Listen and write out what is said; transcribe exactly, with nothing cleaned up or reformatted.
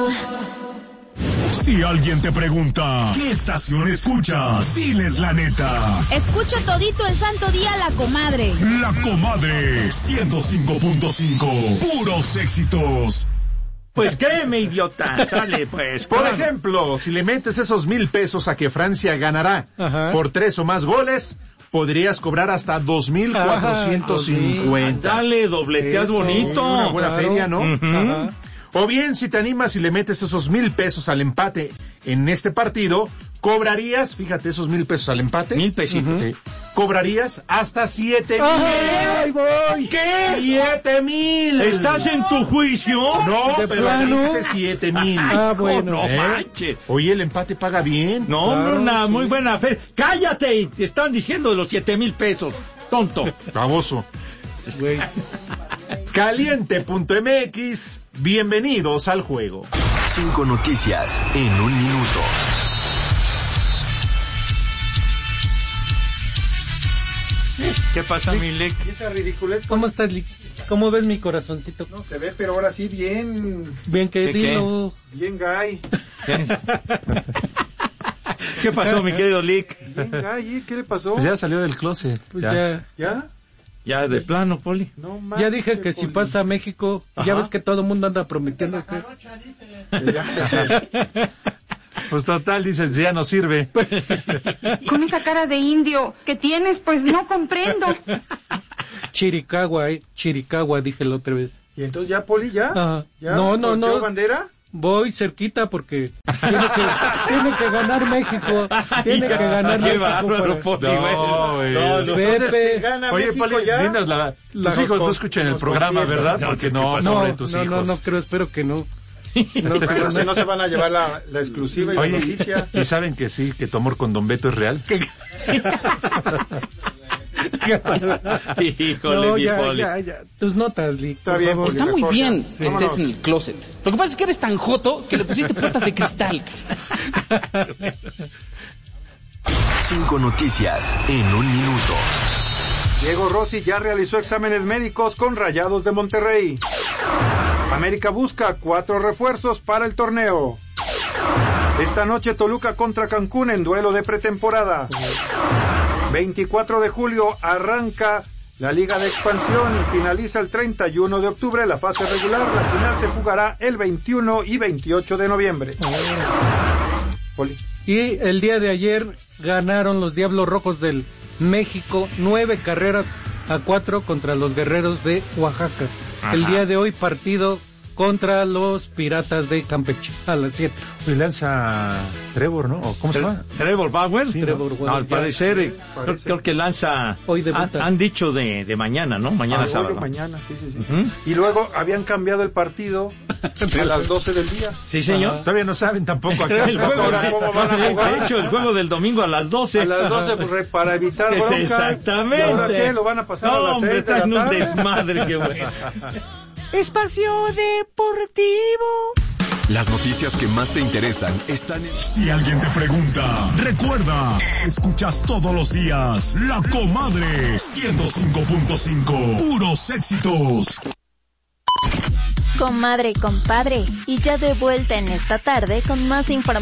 Si alguien te pregunta, ¿qué estación escuchas? Diles la neta. Escucho todito el santo día La Comadre. La Comadre, ciento cinco punto cinco, puros éxitos. Pues créeme, idiota, sale pues. Por ejemplo, si le metes esos mil pesos a que Francia ganará Ajá. por tres o más goles, podrías cobrar hasta dos mil cuatrocientos cincuenta. Dale, dobleteas Eso, bonito. Una buena claro. feria, ¿no? Uh-huh. O bien, si te animas y le metes esos mil pesos al empate en este partido, cobrarías, fíjate, esos mil pesos al empate. Mil pesitos. Uh-huh. Cobrarías hasta siete mil. ¡Ay, voy! ¿Qué? ¡Siete mil! ¿Estás en tu juicio? No, ¿De pero plano? dice siete mil. Ah, bueno. No ¿Eh? manches. Oye, el empate paga bien. No, claro, una sí. muy buena feria. ¡Cállate! Te están diciendo de los siete mil pesos. Tonto. Baboso. Güey. Caliente punto m x, bienvenidos al juego. Cinco noticias en un minuto. ¿Qué pasa, Lick? mi Lick? ¿Y esa ridiculez? ¿Cómo estás, Lick? ¿Cómo ves mi corazoncito? No se ve, pero ahora sí bien... Bien que dilo. Bien gay. ¿Qué? ¿Qué pasó, mi querido Lick? Bien gay, ¿qué le pasó? Pues ya salió del closet. Pues ya. ¿Ya? ¿Ya? Ya de plano, Poli. No manches, ya dije que Poli. si pasa a México, Ajá. ya ves que todo el mundo anda prometiendo que... Pues total, dices, ya no sirve. Con esa cara de indio que tienes, pues no comprendo. Chiricahua, eh, Chiricahua, dije la otra vez. ¿Y entonces ya, Poli, ya? Ajá. ¿Ya? No, no, no. bandera? Voy cerquita porque tiene que, tiene que ganar México. Tiene que ganar Qué México. bárbaro, Para... Poli, güey. No, güey. No, no, Pepe. Si gana Oye, México, Poli, ya. dinos la... La Tus hijos no escuchan el programa, confiesas. ¿verdad? Porque no, no, sobre tus no, hijos. no, no, creo, espero que no. No, pero no, no se van a llevar la, la exclusiva y Oye, la noticia. ¿y saben que sí, que tu amor con Don Beto es real? Híjole, no, mi ya, Poli. ya, ya. Tus notas, Lick. Está bien, Está muy mejor, bien ya. que estés en el closet. Lo que pasa es que eres tan joto que le pusiste puertas de cristal. Cinco noticias en un minuto. Diego Rossi ya realizó exámenes médicos con Rayados de Monterrey. América busca cuatro refuerzos para el torneo. Esta noche Toluca contra Cancún en duelo de pretemporada. veinticuatro de julio arranca la Liga de Expansión y finaliza el treinta y uno de octubre la fase regular. La final se jugará el veintiuno y veintiocho de noviembre. Poli. Y el día de ayer ganaron los Diablos Rojos del México nueve carreras a cuatro contra los Guerreros de Oaxaca. Ajá. El día de hoy partido contra los Piratas de Campeche a las siete. Y lanza Trevor, ¿no? ¿O ¿Cómo se llama? Trevor Bauer. Sí, Trevor ¿no? Bauer. No, al parecer, eh, creo, creo que lanza. Hoy han, debuta. han dicho de, de mañana, ¿no? Mañana Ah, sábado. hoy, mañana, sí, sí, sí. Uh-huh. Y luego habían cambiado el partido a las doce del día. Sí, señor. Ajá. Todavía no saben tampoco acá. El juego, Ahora, ¿cómo van a jugar? de hecho, el juego del domingo a las doce. A las doce, pues, para evitar Es broncas. exactamente. ¿Y ahora qué? ¿Lo van a pasar no, a las hombre, seis de la están un tarde? desmadre, qué bueno. Espacio Deportivo. Las noticias que más te interesan están en... Si alguien te pregunta, recuerda, escuchas todos los días La Comadre, ciento cinco punto cinco, puros éxitos. Comadre, compadre, y ya de vuelta en esta tarde con más información.